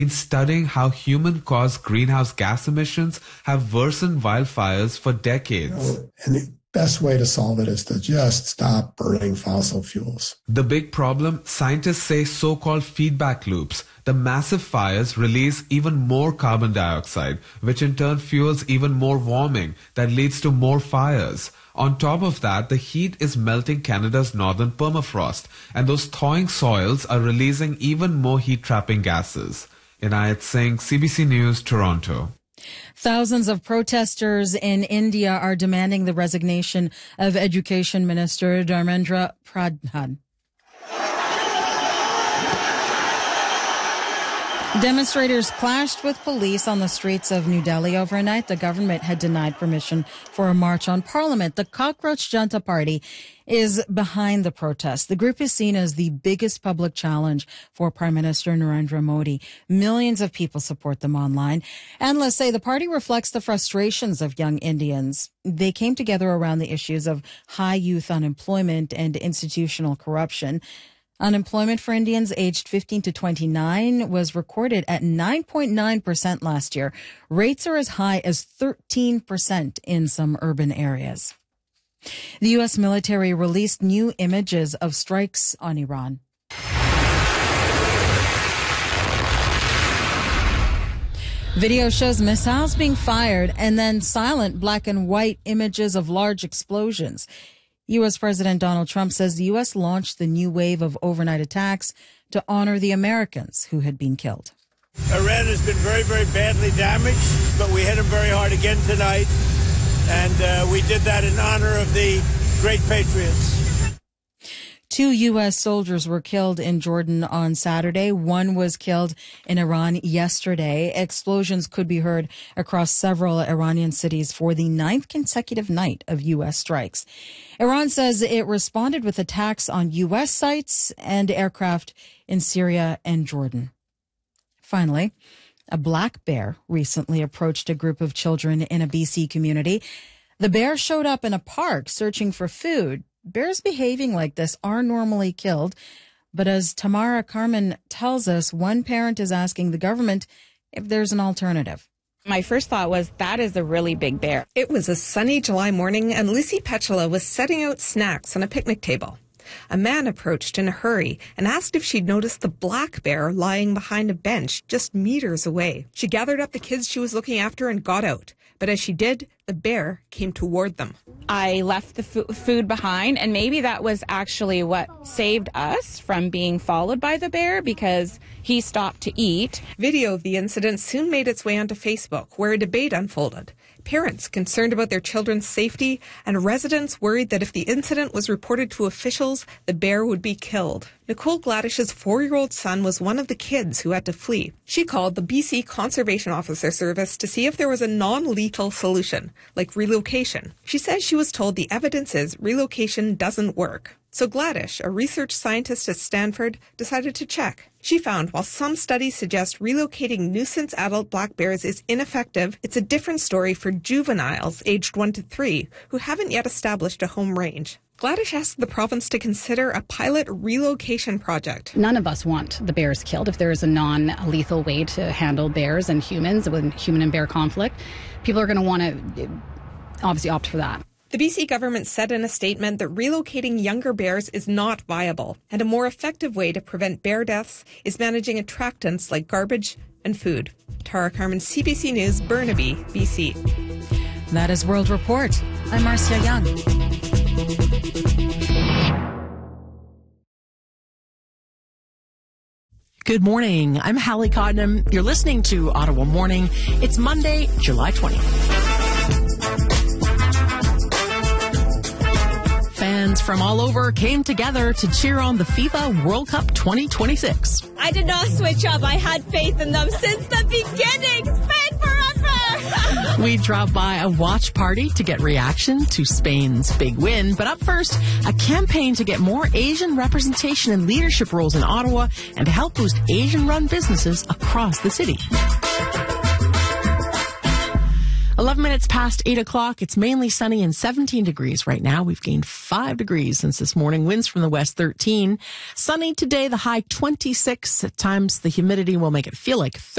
in studying how human-caused greenhouse gas emissions have worsened wildfires for decades. And the best way to solve it is to just stop burning fossil fuels. The big problem, scientists say so-called feedback loops. The massive fires release even more carbon dioxide, which in turn fuels even more warming that leads to more fires. On top of that, the heat is melting Canada's northern permafrost, and those thawing soils are releasing even more heat-trapping gases. Inayat Singh, CBC News, Toronto. Thousands of protesters in India are demanding the resignation of Education Minister Dharmendra Pradhan. Demonstrators clashed with police on the streets of New Delhi overnight. The government had denied permission for a march on Parliament. The Cockroach Janta Party is behind the protest. The group is seen as the biggest public challenge for Prime Minister Narendra Modi. Millions of people support them online. Analysts say the party reflects the frustrations of young Indians. They came together around the issues of high youth unemployment and institutional corruption. Unemployment for Indians aged 15 to 29 was recorded at 9.9% last year. Rates are as high as 13% in some urban areas. The U.S. military released new images of strikes on Iran. Video shows missiles being fired and then silent black and white images of large explosions. U.S. President Donald Trump says the U.S. launched the new wave of overnight attacks to honor the Americans who had been killed. Iran has been very, very badly damaged, but we hit them very hard again tonight, and we did that in honor of the great patriots. 2 U.S. soldiers were killed in Jordan on Saturday. 1 was killed in Iran yesterday. Explosions could be heard across several Iranian cities for the 9th consecutive night of U.S. strikes. Iran says it responded with attacks on U.S. sites and aircraft in Syria and Jordan. Finally, a black bear recently approached a group of children in a BC community. The bear showed up in a park searching for food. Bears behaving like this are normally killed, but as Tamara Carmen tells us, one parent is asking the government if there's an alternative. My first thought was, that is a really big bear. It was a sunny July morning, and Lucy Petula was setting out snacks on a picnic table. A man approached in a hurry and asked if she'd noticed the black bear lying behind a bench just meters away. She gathered up the kids she was looking after and got out. But as she did, the bear came toward them. I left the food behind, and maybe that was actually what saved us from being followed by the bear, because he stopped to eat. Video of the incident soon made its way onto Facebook, where a debate unfolded. Parents concerned about their children's safety, and residents worried that if the incident was reported to officials, the bear would be killed. Nicole Gladish's 4-year-old son was one of the kids who had to flee. She called the BC Conservation Officer Service to see if there was a non-lethal solution, like relocation. She says she was told the evidence is relocation doesn't work. So Gladish, a research scientist at Stanford, decided to check. She found while some studies suggest relocating nuisance adult black bears is ineffective, it's a different story for juveniles aged 1 to 3 who haven't yet established a home range. Gladish asked the province to consider a pilot relocation project. None of us want the bears killed. If there is a non-lethal way to handle bears and humans with human and bear conflict, people are going to want to obviously opt for that. The BC government said in a statement that relocating younger bears is not viable, and a more effective way to prevent bear deaths is managing attractants like garbage and food. Tara Carmen, CBC News, Burnaby, BC. That is World Report. I'm Marcia Young. Good morning. I'm Hallie Cottenham. You're listening to Ottawa Morning. It's Monday, July 20th. Fans from all over came together to cheer on the FIFA World Cup 2026. I did not switch up. I had faith in them since the beginning. Spain forever! We dropped by a watch party to get reaction to Spain's big win. But up first, a campaign to get more Asian representation in leadership roles in Ottawa and to help boost Asian-run businesses across the city. 11 minutes past 8 o'clock. It's mainly sunny and 17 degrees right now. We've gained 5 degrees since this morning. Winds from the west 13. Sunny today, the high 26. At times, the humidity will make it feel like 30.